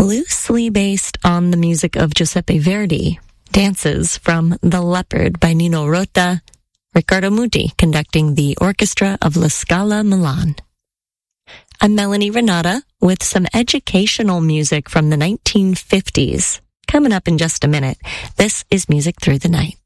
loosely based on the music of Giuseppe Verdi. Dances from The Leopard by Nino Rota, Riccardo Muti conducting the orchestra of La Scala Milan. I'm Melanie Renata with some educational music from the 1950s. Coming up in just a minute, this is Music Through the Night.